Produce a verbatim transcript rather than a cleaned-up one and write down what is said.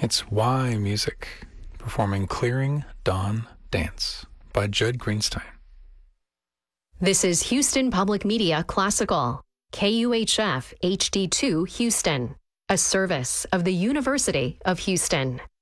It's Why Music, performing Clearing Dawn Dance by Judd Greenstein. This is Houston Public Media Classical, K U H F H D two Houston, a service of the University of Houston.